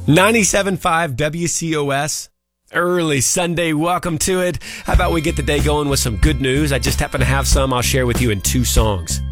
97.5 WCOS. Early Sunday, welcome to it. How about we get the day going with some good news? I just happen to have some I'll share with you in two songs.